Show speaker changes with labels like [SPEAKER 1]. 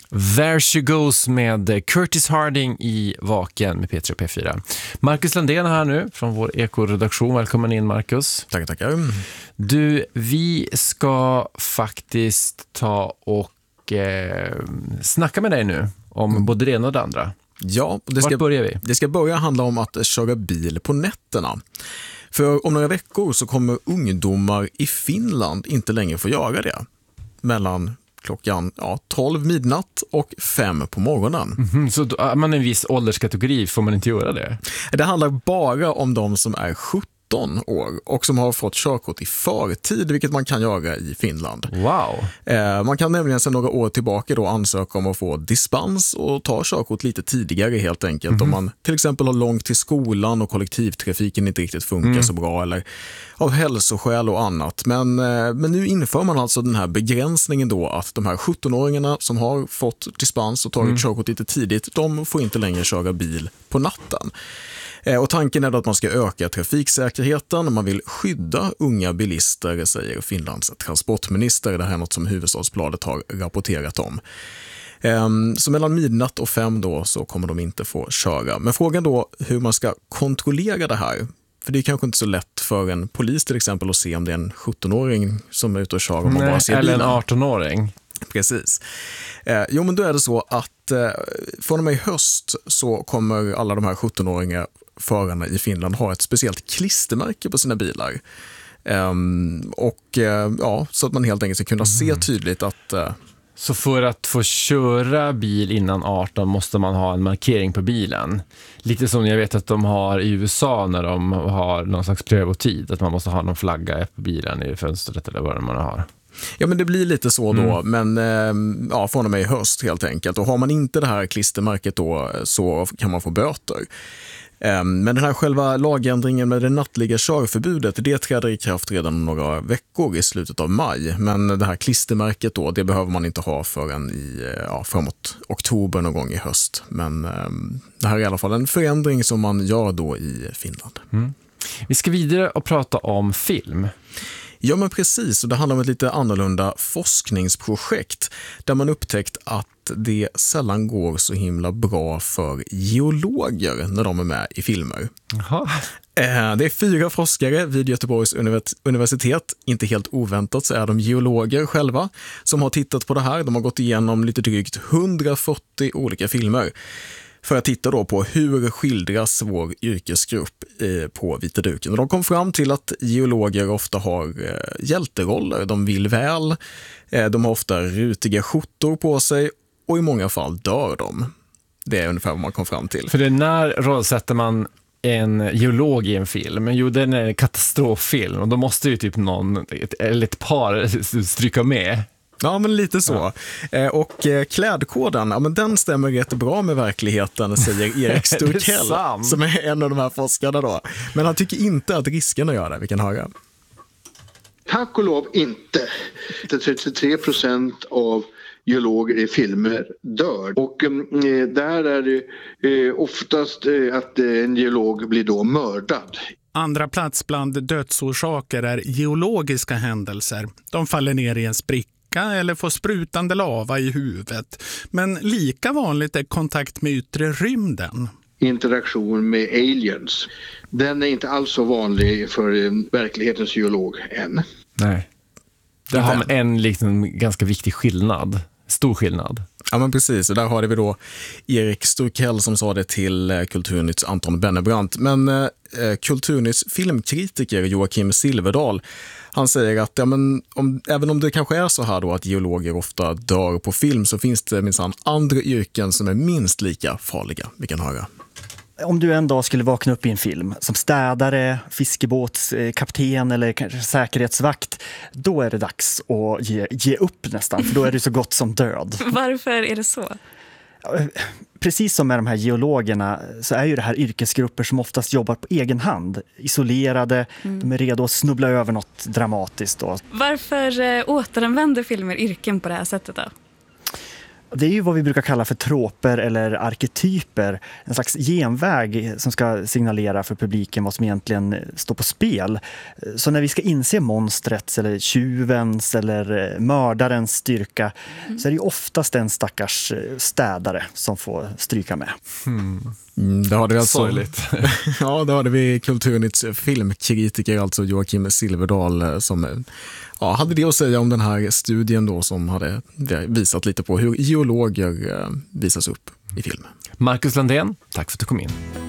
[SPEAKER 1] There She Goes med Curtis Harding i Vaken med P3 och P4. Marcus Landén här nu från vår ekoredaktion. Välkommen in, Marcus.
[SPEAKER 2] Tackar.
[SPEAKER 1] Du, vi ska faktiskt ta och snacka med dig nu om både det ena och det andra.
[SPEAKER 2] Ja,
[SPEAKER 1] Vart börjar vi?
[SPEAKER 2] Det ska börja handla om att köra bil på nätterna. För om några veckor så kommer ungdomar i Finland inte längre få göra det. Mellan klockan 12 midnatt och 5 på morgonen.
[SPEAKER 1] Så är man en viss ålderskategori får man inte göra det?
[SPEAKER 2] Det handlar bara om de som är 17 år och som har fått körkort i förtid, vilket man kan göra i Finland.
[SPEAKER 1] Wow!
[SPEAKER 2] Man kan nämligen sedan några år tillbaka då ansöka om att få dispens och ta körkort lite tidigare helt enkelt. Om man till exempel har långt till skolan och kollektivtrafiken inte riktigt funkar så bra eller av hälsoskäl och annat. Men nu inför man alltså den här begränsningen då att de här 17-åringarna som har fått dispens och tagit körkort lite tidigt, de får inte längre köra bil på natten. Och tanken är då att man ska öka trafiksäkerheten. Man vill skydda unga bilister, säger Finlands transportminister. Det här är något som Hufvudstadsbladet har rapporterat om. Så mellan midnatt och 5 då så kommer de inte få köra. Men frågan då hur man ska kontrollera det här. För det är kanske inte så lätt för en polis till exempel att se om det är en 17-åring som är ute och kör om man bara ser
[SPEAKER 1] eller
[SPEAKER 2] bilen.
[SPEAKER 1] en 18-åring.
[SPEAKER 2] Precis. Jo, men då är det så att från och med i höst så kommer alla de här 17-åringar förarna i Finland ha ett speciellt klistermärke på sina bilar. Så att man helt enkelt ska kunna se tydligt att...
[SPEAKER 1] Så för att få köra bil innan 18 måste man ha en markering på bilen. Lite som jag vet att de har i USA när de har någon slags prövotid. Att man måste ha någon flagga på bilen i fönstret eller vad man har.
[SPEAKER 2] Ja, men det blir lite så då, men från och med i höst helt enkelt. Och har man inte det här klistermärket då så kan man få böter. Men den här själva lagändringen med det nattliga körförbudet, det träder i kraft redan om några veckor i slutet av maj. Men det här klistermärket då, det behöver man inte ha förrän framåt oktober någon gång i höst. Men det här är i alla fall en förändring som man gör då i Finland.
[SPEAKER 1] Vi ska vidare och prata om film.
[SPEAKER 2] Ja, men precis. Och det handlar om ett lite annorlunda forskningsprojekt där man upptäckt att det sällan går så himla bra för geologer när de är med i filmer.
[SPEAKER 1] Jaha.
[SPEAKER 2] Det är 4 forskare vid Göteborgs universitet, inte helt oväntat så är de geologer själva, som har tittat på det här. De har gått igenom lite drygt 140 olika filmer för att titta då på hur skildras vår yrkesgrupp på vita duken. Och de kom fram till att geologer ofta har hjälteroller. De vill väl, de har ofta rutiga skjortor på sig och i många fall dör de. Det är ungefär vad man kom fram till.
[SPEAKER 1] För det när rollsätter man en geolog i en film? Jo, den är en katastroffilm och då måste ju typ någon eller ett par stryka med.
[SPEAKER 2] Ja, men lite så. Ja. Och klädkoden, ja, men den stämmer rätt bra med verkligheten, säger Erik Sturkell, som är en av de här forskarna då. Men han tycker inte att riskerna gör det. Vi kan höra.
[SPEAKER 3] Tack och lov inte. 33% av geologer i filmer dör. Och där är det oftast att en geolog blir då mördad.
[SPEAKER 4] Andra plats bland dödsorsaker är geologiska händelser. De faller ner i en spricka eller får sprutande lava i huvudet. Men lika vanligt är kontakt med yttre rymden.
[SPEAKER 3] Interaktion med aliens. Den är inte alls så vanlig för verklighetens geolog än.
[SPEAKER 1] Nej. Det har en liksom ganska viktig skillnad. Stor skillnad.
[SPEAKER 2] Ja, men precis. Och där har vi då Erik Sturkell som sa det till Kulturnytts Anton Bennebrant. Men Kulturnytts filmkritiker Joakim Silverdal, han säger att även om det kanske är så här då att geologer ofta dör på film, så finns det minsann andra yrken som är minst lika farliga. Vi kan höra.
[SPEAKER 5] Om du en dag skulle vakna upp i en film som städare, fiskebåtskapten eller kanske säkerhetsvakt, då är det dags att ge upp nästan, för då är du så gott som död.
[SPEAKER 6] Varför är det så?
[SPEAKER 5] Precis som med de här geologerna så är ju det här yrkesgrupper som oftast jobbar på egen hand, isolerade, de är redo att snubbla över något dramatiskt då.
[SPEAKER 6] Varför återanvänder filmer yrken på det här sättet då?
[SPEAKER 5] Det är ju vad vi brukar kalla för troper eller arketyper. En slags genväg som ska signalera för publiken vad som egentligen står på spel. Så när vi ska inse monstrets eller tjuvens eller mördarens styrka så är det ju oftast en stackars städare som får stryka med.
[SPEAKER 2] Det hade vi alltså,
[SPEAKER 1] sorgligt.
[SPEAKER 2] Ja, det hade vi Kulturnytts filmkritiker, alltså Joakim Silverdal, som hade det att säga om den här studien då, som hade visat lite på hur geologer visas upp i film.
[SPEAKER 1] Marcus Landén, tack för att du kom in.